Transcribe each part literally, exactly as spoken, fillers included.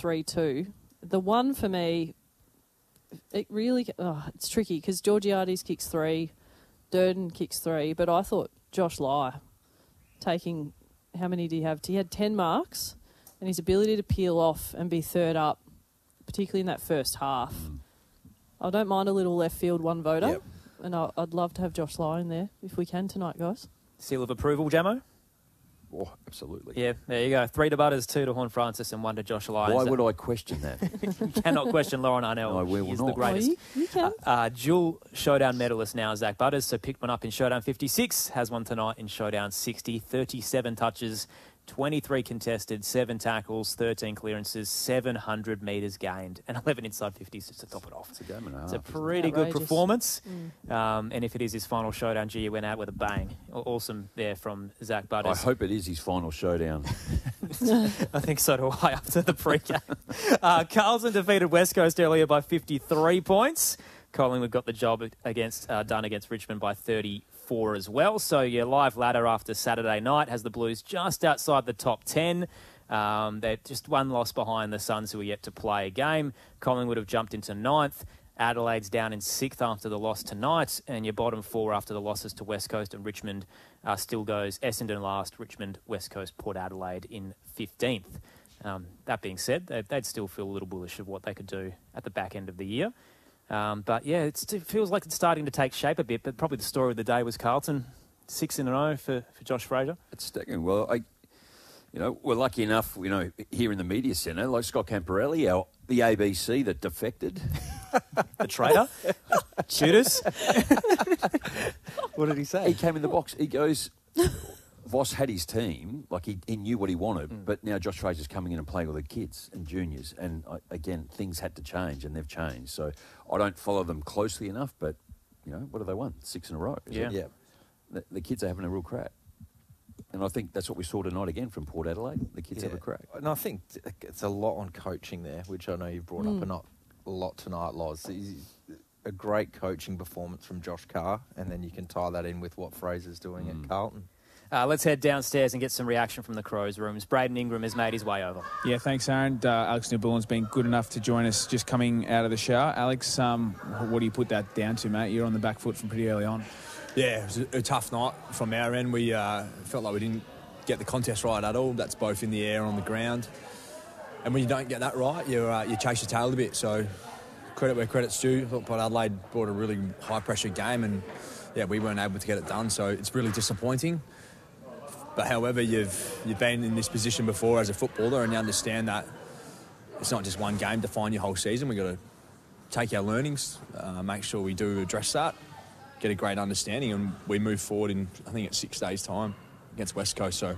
three two. The one for me, it really, oh, it's tricky because Georgiades kicks three, Durden kicks three, but I thought Josh Lai taking, how many did he have? He had ten marks, and his ability to peel off and be third up, particularly in that first half. Mm. I don't mind a little left field one voter, yep. and I, I'd love to have Josh Lai in there if we can tonight, guys. Seal of approval, Jamo? Oh, absolutely. Yeah, there you go. Three to Butters, two to Horn Francis, and one to Josh Lyons. Why would I question that? You cannot question Lauren Arnell. No, we will He's not. the greatest. Oh, you, you can. Uh, uh, dual Showdown medalist now, Zach Butters. So picked one up in Showdown fifty-six, has one tonight in Showdown sixty. thirty-seven touches, twenty-three contested, seven tackles, thirteen clearances, seven hundred metres gained, and eleven inside fifties just to top it off. It's a game and a half. It's a pretty good performance. Mm. Um, and if it is his final showdown, gee, he went out with a bang. Awesome there from Zach Butters. I hope it is his final showdown. I think so do I after the pre-game. Uh, Carlton defeated West Coast earlier by fifty-three points. Collingwood got the job against uh, done against Richmond by thirty-four as well. So your live ladder after Saturday night has the Blues just outside the top ten. Um, they're just one loss behind the Suns, who are yet to play a game. Collingwood have jumped into ninth. Adelaide's down in sixth after the loss tonight, and your bottom four after the losses to West Coast and Richmond uh, still goes Essendon last, Richmond, West Coast, Port Adelaide in fifteenth. Um, that being said, they'd, they'd still feel a little bullish of what they could do at the back end of the year. Um, but yeah, it's, it feels like it's starting to take shape a bit, but probably the story of the day was Carlton, six in a row for, for Josh Fraser. It's staggering. Well, I... You know, we're lucky enough, you know, here in the media centre, like Scott Camporelli, our, the A B C that defected. The traitor? Judas? What did he say? He came in the box. He goes, Voss had his team, like he, he knew what he wanted, mm. but now Josh Fraser's coming in and playing with the kids and juniors. And, I, again, things had to change, and they've changed. So I don't follow them closely enough, but, you know, what have they won? Six in a row. Yeah. yeah. The, the kids are having a real crack. And I think that's what we saw tonight again from Port Adelaide. The kids yeah. have a crack. And I think it's a lot on coaching there, which I know you've brought mm. up a, not, a lot tonight, Loz. A great coaching performance from Josh Carr, and then you can tie that in with what Fraser's doing mm. at Carlton. Uh, let's head downstairs and get some reaction from the Crows rooms. Braden Ingram has made his way over. Yeah, thanks, Aaron. Uh, Alex Neal-Bullen's been good enough to join us just coming out of the shower. Alex, um, what do you put that down to, mate? You're on the back foot from pretty early on. Yeah, it was a, a tough night from our end. We uh, felt like we didn't get the contest right at all. That's both in the air and on the ground. And when you don't get that right, you uh, you chase your tail a bit. So credit where credit's due. I thought Port Adelaide brought a really high-pressure game, and, yeah, we weren't able to get it done. So it's really disappointing. But, however, you've you've been in this position before as a footballer, and you understand that it's not just one game to define your whole season. We've got to take our learnings, uh, make sure we do address that, get a great understanding, and we move forward in, I think, it's six days' time against West Coast. So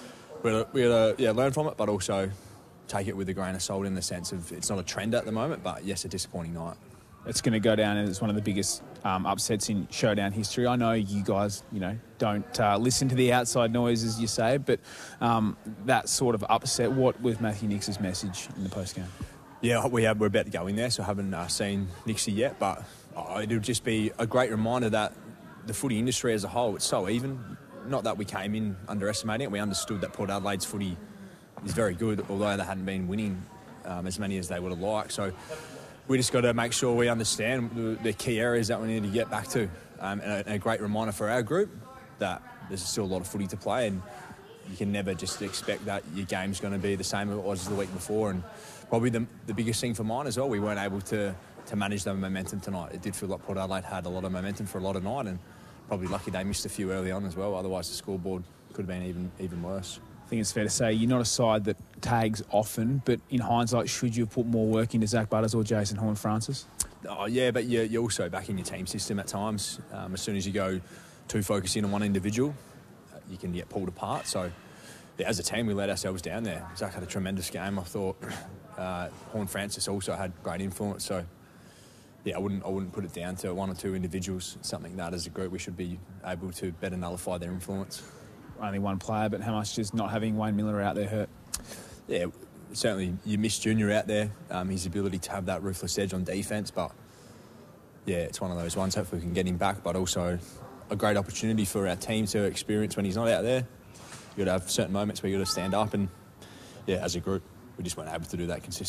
we got to yeah, learn from it, but also take it with a grain of salt in the sense of it's not a trend at the moment, but, yes, a disappointing night. It's going to go down as one of the biggest um, upsets in showdown history. I know you guys, you know, don't uh, listen to the outside noise, as you say, but um, that sort of upset, what was Matthew Nix's message in the postgame? Yeah, we have, we're about to go in there, so I haven't uh, seen Nixie yet, but oh, it'll just be a great reminder that the footy industry as a whole, it's so even. Not that we came in underestimating it. We understood that Port Adelaide's footy is very good, although they hadn't been winning um, as many as they would have liked. So we just got to make sure we understand the, the key areas that we need to get back to. Um, and, a, and a great reminder for our group that there's still a lot of footy to play, and you can never just expect that your game's going to be the same as it was the week before. And probably the, the biggest thing for mine as well, we weren't able to, to manage the momentum tonight. It did feel like Port Adelaide had a lot of momentum for a lot of night, and probably lucky they missed a few early on as well. Otherwise, the scoreboard could have been even even worse. I think it's fair to say you're not a side that tags often, but in hindsight, should you have put more work into Zach Butters or Jason Horne-Francis? Oh, yeah, but you're, you're also back in your team system at times. Um, as soon as you go too focused in on one individual, you can get pulled apart. So, yeah, as a team, we let ourselves down there. Zach had a tremendous game, I thought. Uh, Horne-Francis also had great influence. So, yeah, I wouldn't I wouldn't put it down to one or two individuals. It's something that as a group we should be able to better nullify their influence. Only one player, but how much does not having Wayne Miller out there hurt? Yeah, certainly you miss Junior out there, um, his ability to have that ruthless edge on defence, but yeah, it's one of those ones. Hopefully we can get him back, but also a great opportunity for our team to experience when he's not out there. You've got to have certain moments where you've got to stand up, and yeah, as a group, we just weren't able to do that consistently.